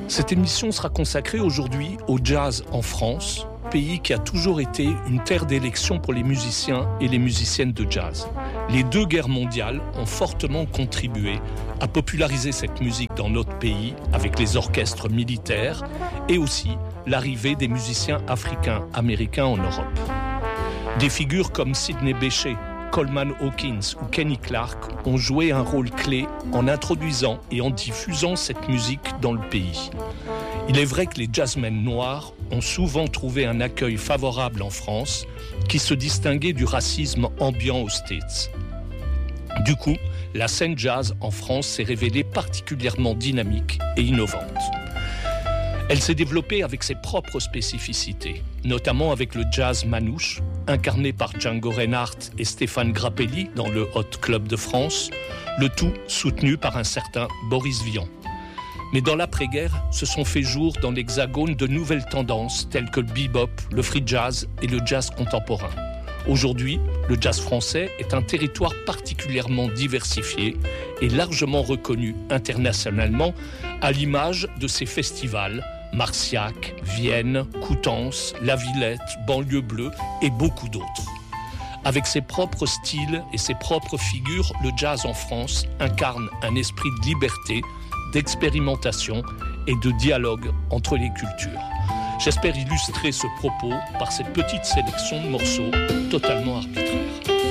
Cette émission sera consacrée aujourd'hui au jazz en France, pays qui a toujours été une terre d'élection pour les musiciens et les musiciennes de jazz. Les deux guerres mondiales ont fortement contribué à populariser cette musique dans notre pays avec les orchestres militaires et aussi l'arrivée des musiciens africains-américains en Europe. Des figures comme Sidney Bechet, Coleman Hawkins ou Kenny Clarke ont joué un rôle clé en introduisant et en diffusant cette musique dans le pays. Il est vrai que les jazzmen noirs ont souvent trouvé un accueil favorable en France qui se distinguait du racisme ambiant aux States. Du coup, la scène jazz en France s'est révélée particulièrement dynamique et innovante. Elle s'est développée avec ses propres spécificités, notamment avec le jazz manouche, incarné par Django Reinhardt et Stéphane Grappelli dans le Hot Club de France, le tout soutenu par un certain Boris Vian. Mais dans l'après-guerre, se sont fait jour dans l'Hexagone de nouvelles tendances telles que le bebop, le free jazz et le jazz contemporain. Aujourd'hui, le jazz français est un territoire particulièrement diversifié et largement reconnu internationalement à l'image de ses festivals Marciac, Vienne, Coutances, La Villette, Banlieue Bleue et beaucoup d'autres. Avec ses propres styles et ses propres figures, le jazz en France incarne un esprit de liberté, d'expérimentation et de dialogue entre les cultures. J'espère illustrer ce propos par cette petite sélection de morceaux totalement arbitraires.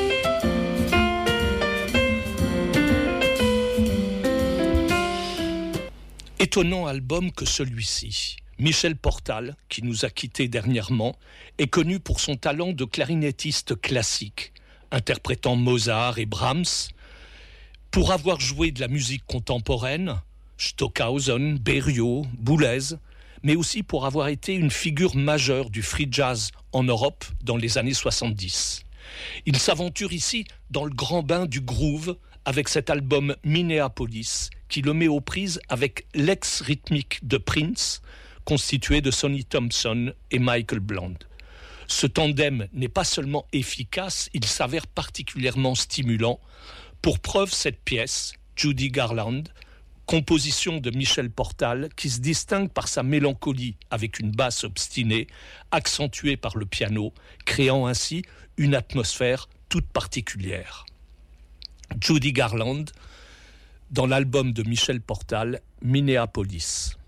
Étonnant album que celui-ci. Michel Portal, qui nous a quittés dernièrement, est connu pour son talent de clarinettiste classique, interprétant Mozart et Brahms, pour avoir joué de la musique contemporaine, Stockhausen, Berio, Boulez, mais aussi pour avoir été une figure majeure du free jazz en Europe dans les années 70. Il s'aventure ici dans le grand bain du groove avec cet album Minneapolis qui le met aux prises avec l'ex-rythmique de Prince, constitué de Sonny Thompson et Michael Bland. Ce tandem n'est pas seulement efficace, il s'avère particulièrement stimulant. Pour preuve, cette pièce, Judy Garland, composition de Michel Portal, qui se distingue par sa mélancolie avec une basse obstinée, accentuée par le piano, créant ainsi une atmosphère toute particulière. Judy Garland, dans l'album de Michel Portal, Minneapolis.